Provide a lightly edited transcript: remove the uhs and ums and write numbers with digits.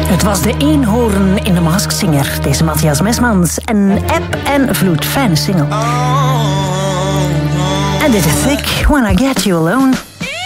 Het was de eenhoorn in de Masked Singer. Deze Matthias Mesmans. En Eb en Vloed. Fijne single. En dit is Thick When I Get You Alone.